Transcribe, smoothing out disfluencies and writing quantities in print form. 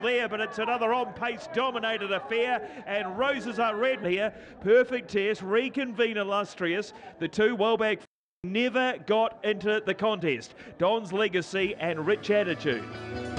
there, but it's another on-pace dominated affair, and roses are red here. Perfect Test, Reconvene Illustrious. The two well-back never got into the contest. Don's Legacy and Rich Attitude.